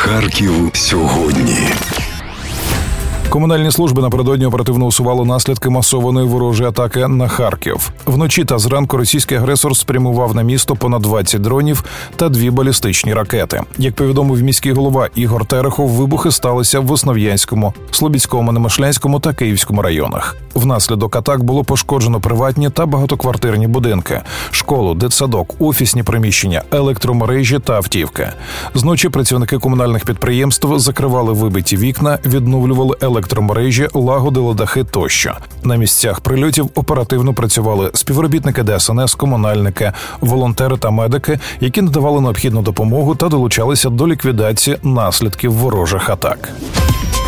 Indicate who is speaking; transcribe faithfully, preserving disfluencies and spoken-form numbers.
Speaker 1: Харків сьогодні.
Speaker 2: Комунальні служби напередодні оперативно усували наслідки масованої ворожої атаки на Харків. Вночі та зранку російський агресор спрямував на місто понад двадцять дронів та дві балістичні ракети. Як повідомив міський голова Ігор Терехов, вибухи сталися в Основ'янському, Слобідському, Немишлянському та Київському районах. Внаслідок атак було пошкоджено приватні та багатоквартирні будинки, школу, дитсадок, офісні приміщення, електромережі та автівки. Зночі працівники комунальних підприємств закривали вибиті вікна, відновлювали електромережі, лагодили дахи тощо. На місцях прильотів оперативно працювали співробітники Де Ес Ен Ес, комунальники, волонтери та медики, які надавали необхідну допомогу та долучалися до ліквідації наслідків ворожих атак.